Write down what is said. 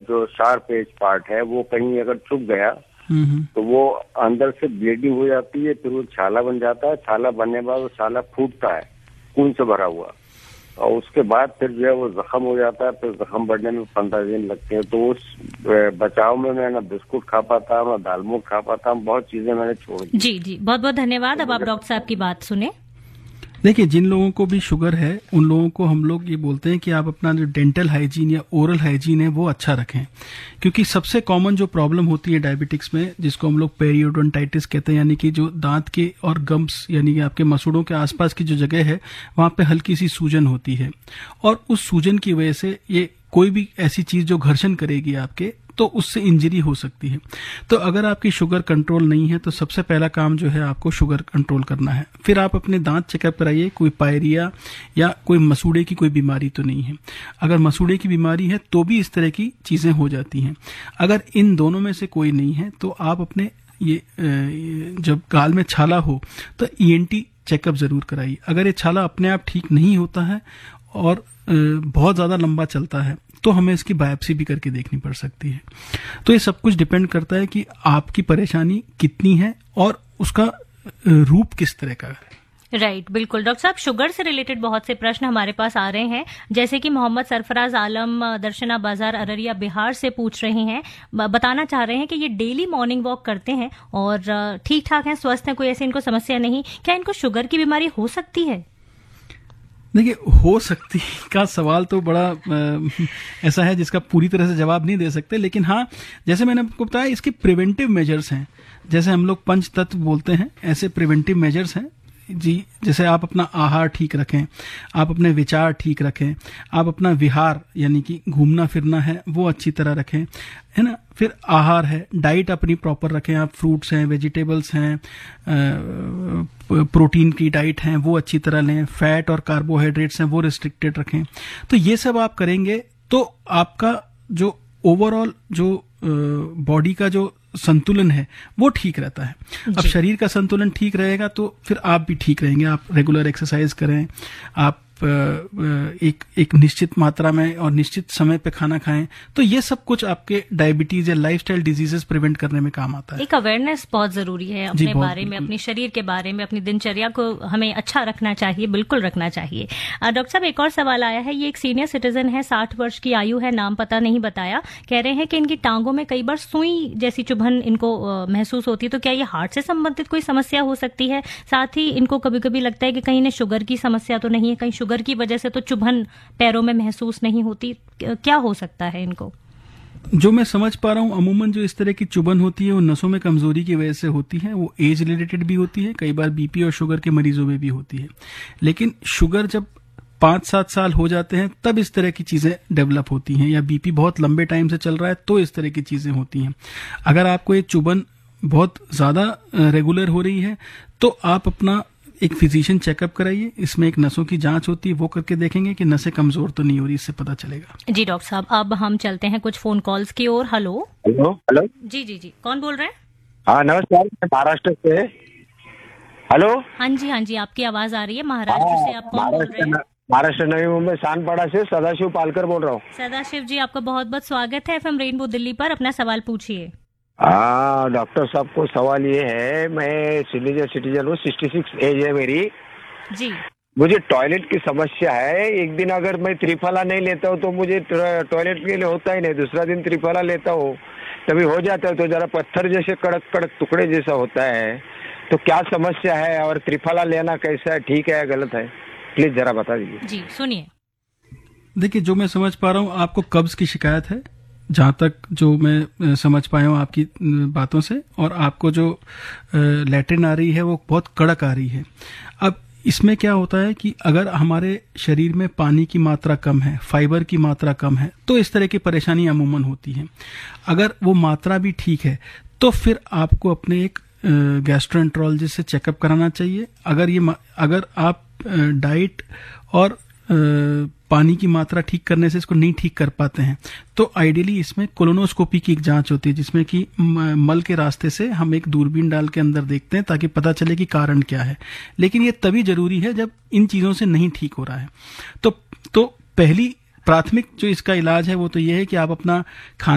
जो sharp as part है वो कहीं अगर चुभ गया तो वो अंदर से ब्लीडिंग हो जाती है, फिर वो छाला बन जाता है। छाला बनने के बाद वो छाला फूटता है खून से भरा हुआ, और उसके बाद फिर जो है वो जख्म हो जाता है। फिर जख्म बढ़ने में 15 दिन लगते हैं। तो उस बचाव में मैं ना बिस्कुट खा पाता, ना दालमोट खा पाता, बहुत चीजें मैंने छोड़ दी। जी जी, बहुत बहुत धन्यवाद। अब आप डॉक्टर साहब की बात सुने। देखिए, जिन लोगों को भी शुगर है उन लोगों को हम लोग ये बोलते हैं कि आप अपना जो डेंटल हाइजीन या ओरल हाइजीन है वो अच्छा रखें, क्योंकि सबसे कॉमन जो प्रॉब्लम होती है डायबिटिक्स में, जिसको हम लोग पेरियोडोंटाइटिस कहते हैं, यानी कि जो दांत के और गम्स यानी कि आपके मसूड़ों के आसपास की जो जगह है वहां पे हल्की सी सूजन होती है, और उस सूजन की वजह से ये कोई भी ऐसी चीज जो घर्षण करेगी आपके, तो उससे इंजरी हो सकती है। तो अगर आपकी शुगर कंट्रोल नहीं है तो सबसे पहला काम जो है आपको शुगर कंट्रोल करना है। फिर आप अपने दांत चेकअप कराइए, कोई पायरिया या कोई मसूड़े की कोई बीमारी तो नहीं है। अगर मसूड़े की बीमारी है तो भी इस तरह की चीजें हो जाती हैं। अगर इन दोनों में से कोई नहीं है तो आप अपने ये जब गाल में छाला हो तो ईएनटी चेकअप जरूर कराइए। अगर ये छाला अपने आप ठीक नहीं होता है और बहुत ज्यादा लंबा चलता है तो हमें इसकी बायोप्सी भी करके देखनी पड़ सकती है। तो ये सब कुछ डिपेंड करता है कि आपकी परेशानी कितनी है और उसका रूप किस तरह का है। राइट, बिल्कुल डॉक्टर साहब। शुगर से रिलेटेड बहुत से प्रश्न हमारे पास आ रहे हैं, जैसे कि मोहम्मद सरफराज आलम दर्शना बाजार अररिया बिहार से पूछ रहे हैं, बताना चाह रहे हैं कि ये डेली मॉर्निंग वॉक करते हैं और ठीक ठाक हैं, स्वस्थ हैं, कोई ऐसी इनको समस्या नहीं, क्या इनको शुगर की बीमारी हो सकती है? देखिए, हो सकती का सवाल तो बड़ा ऐसा है जिसका पूरी तरह से जवाब नहीं दे सकते, लेकिन हाँ, जैसे मैंने आपको बताया, इसके प्रिवेंटिव मेजर्स हैं। जैसे हम लोग पंच तत्व बोलते हैं, ऐसे प्रिवेंटिव मेजर्स हैं जी। जैसे आप अपना आहार ठीक रखें, आप अपने विचार ठीक रखें, आप अपना विहार यानी कि घूमना फिरना है वो अच्छी तरह रखें, है ना। फिर आहार है, डाइट अपनी प्रॉपर रखें, आप फ्रूट्स हैं, वेजिटेबल्स हैं, प्रोटीन की डाइट है वो अच्छी तरह लें, फैट और कार्बोहाइड्रेट्स हैं वो रिस्ट्रिक्टेड रखें। तो ये सब आप करेंगे तो आपका जो ओवरऑल जो बॉडी का जो संतुलन है वो ठीक रहता है। अब शरीर का संतुलन ठीक रहेगा तो फिर आप भी ठीक रहेंगे। आप रेगुलर एक्सरसाइज करें, आप एक निश्चित मात्रा में और निश्चित समय पे खाना खाएं, तो ये सब कुछ आपके डायबिटीज या लाइफस्टाइल डिजीजेस प्रिवेंट करने में काम आता है। एक अवेयरनेस बहुत जरूरी है अपने बारे में, अपने शरीर के बारे में, अपनी दिनचर्या को हमें अच्छा रखना चाहिए, बिल्कुल रखना चाहिए। डॉक्टर साहब, एक और सवाल आया है, ये एक सीनियर सिटीजन है, 60 वर्ष की आयु है, नाम पता नहीं बताया, कह रहे हैं कि इनकी टांगों में कई बार सुई जैसी चुभन इनको महसूस होती है, तो क्या ये हार्ट से संबंधित कोई समस्या हो सकती है? साथ ही इनको कभी कभी लगता है कि कहीं इन्हें शुगर की समस्या तो नहीं है, कहीं शुगर की वजह से तो चुभन पैरों में महसूस नहीं होती, क्या हो सकता है इनको? जो मैं समझ पा रहा हूँ, अमूमन जो इस तरह की चुभन होती है वो नसों में कमजोरी की वजह से होती है। वो एज रिलेटेड भी होती है, कई बार बीपी और शुगर के मरीजों में भी होती है। लेकिन शुगर जब 5-7 साल हो जाते हैं तब इस तरह की चीजें डेवलप होती हैं, या बीपी बहुत लंबे टाइम से चल रहा है तो इस तरह की चीजें होती हैं। अगर आपको ये चुभन बहुत ज्यादा रेगुलर हो रही है तो आप अपना एक फिजिशियन चेकअप कराइए। इसमें एक नसों की जांच होती है, वो करके देखेंगे कि नसें कमजोर तो नहीं हो रही, इससे पता चलेगा। जी डॉक्टर साहब, अब हम चलते हैं कुछ फोन कॉल्स की ओर। Hello hello. जी जी जी, कौन बोल रहे हैं? हाँ नमस्कार, महाराष्ट्र से। हेलो। हाँ जी, आपकी आवाज आ रही है। महाराष्ट्र से आप कौन बोल रहे हैं? महाराष्ट्र नवी मुंबई सानपाड़ा से सदाशिव पालकर बोल रहा हूँ। सदाशिव जी, आपका बहुत बहुत स्वागत है एफएम रेनबो दिल्ली पर। अपना सवाल पूछिए। हाँ डॉक्टर साहब को सवाल ये है, मैं सीनियर सिटीजन हूँ, 66 एज है मेरी जी। मुझे टॉयलेट की समस्या है। एक दिन अगर मैं त्रिफला नहीं लेता हूँ तो मुझे टॉयलेट के लिए होता ही नहीं, दूसरा दिन त्रिफला लेता हूँ तभी हो जाता है, तो जरा पत्थर जैसे कड़क कड़क टुकड़े जैसा होता है। तो क्या समस्या है और त्रिफला लेना कैसा है, ठीक है या गलत है, प्लीज जरा बता दीजिए। जी सुनिए। देखिए, जो मैं समझ पा रहा हूँ आपको कब्ज की शिकायत है, जहां तक जो मैं समझ पाया हूँ आपकी बातों से, और आपको जो लैट्रिन आ रही है वो बहुत कड़क आ रही है। अब इसमें क्या होता है कि अगर हमारे शरीर में पानी की मात्रा कम है, फाइबर की मात्रा कम है, तो इस तरह की परेशानी अमूमन होती है। अगर वो मात्रा भी ठीक है तो फिर आपको अपने एक गैस्ट्रोएंटरोलॉजिस्ट से चेकअप कराना चाहिए। अगर आप डाइट और पानी की मात्रा ठीक करने से इसको नहीं ठीक कर पाते हैं तो आइडियली इसमें कोलोनोस्कोपी की एक जांच होती है, जिसमें कि मल के रास्ते से हम एक दूरबीन डाल के अंदर देखते हैं ताकि पता चले कि कारण क्या है। लेकिन ये तभी जरूरी है जब इन चीजों से नहीं ठीक हो रहा है। तो पहली प्राथमिक जो इसका इलाज है वो तो ये है कि आप अपना खाना